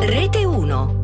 Rete 1.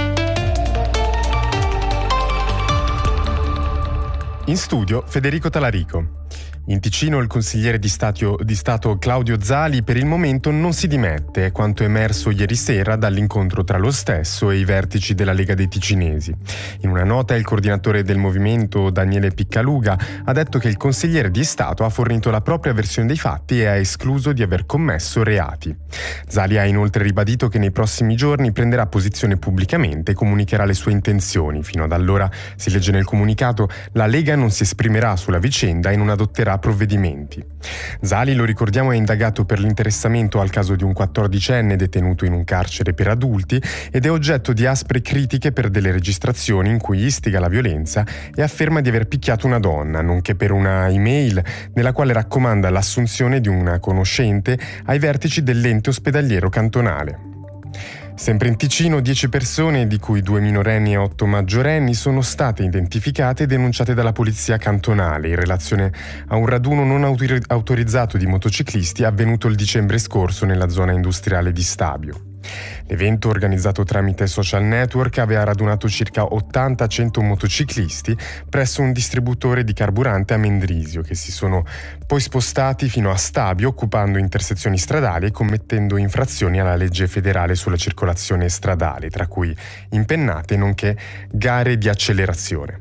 In studio Federico Talarico. In Ticino il consigliere di Stato Claudio Zali per il momento non si dimette, è quanto emerso ieri sera dall'incontro tra lo stesso e i vertici della Lega dei Ticinesi. In una nota il coordinatore del movimento Daniele Piccaluga ha detto che il consigliere di Stato ha fornito la propria versione dei fatti e ha escluso di aver commesso reati. Zali ha inoltre ribadito che nei prossimi giorni prenderà posizione pubblicamente e comunicherà le sue intenzioni. Fino ad allora, si legge nel comunicato, la Lega non si esprimerà sulla vicenda e non adotterà provvedimenti. Zali, lo ricordiamo, è indagato per l'interessamento al caso di un 14enne detenuto in un carcere per adulti ed è oggetto di aspre critiche per delle registrazioni in cui istiga la violenza e afferma di aver picchiato una donna, nonché per una email nella quale raccomanda l'assunzione di una conoscente ai vertici dell'ente ospedaliero cantonale. Sempre in Ticino, 10 persone, di cui 2 minorenni e 8 maggiorenni, sono state identificate e denunciate dalla polizia cantonale in relazione a un raduno non autorizzato di motociclisti avvenuto il dicembre scorso nella zona industriale di Stabio. L'evento, organizzato tramite social network, aveva radunato circa 80-100 motociclisti presso un distributore di carburante a Mendrisio, che si sono poi spostati fino a Stabio, occupando intersezioni stradali e commettendo infrazioni alla legge federale sulla circolazione stradale, tra cui impennate nonché gare di accelerazione.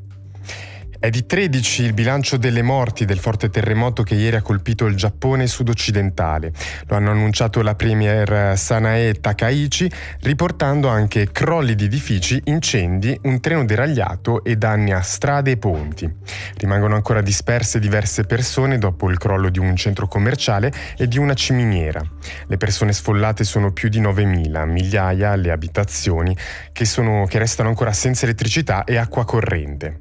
È di 13 il bilancio delle morti del forte terremoto che ieri ha colpito il Giappone sud-occidentale. Lo hanno annunciato la premier Sanae Takaichi, riportando anche crolli di edifici, incendi, un treno deragliato e danni a strade e ponti. Rimangono ancora disperse diverse persone dopo il crollo di un centro commerciale e di una ciminiera. Le persone sfollate sono più di 9.000, migliaia le abitazioni che restano ancora senza elettricità e acqua corrente.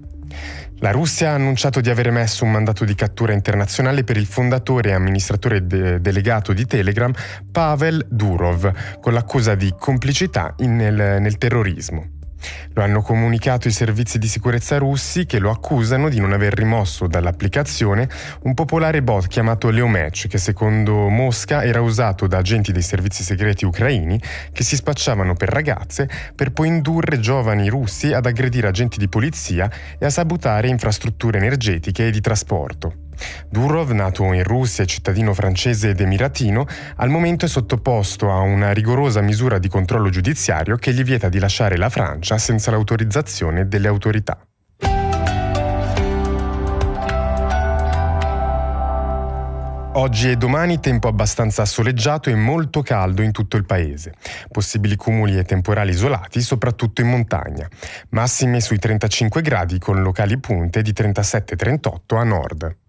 La Russia ha annunciato di aver emesso un mandato di cattura internazionale per il fondatore e amministratore delegato di Telegram Pavel Durov, con l'accusa di complicità nel terrorismo. Lo hanno comunicato i servizi di sicurezza russi, che lo accusano di non aver rimosso dall'applicazione un popolare bot chiamato Leomatch, che secondo Mosca era usato da agenti dei servizi segreti ucraini che si spacciavano per ragazze per poi indurre giovani russi ad aggredire agenti di polizia e a sabotare infrastrutture energetiche e di trasporto. Durov, nato in Russia e cittadino francese ed emiratino, al momento è sottoposto a una rigorosa misura di controllo giudiziario che gli vieta di lasciare la Francia senza l'autorizzazione delle autorità. Oggi e domani tempo abbastanza soleggiato e molto caldo in tutto il paese. Possibili cumuli e temporali isolati, soprattutto in montagna. Massime sui 35 gradi con locali punte di 37-38 a nord.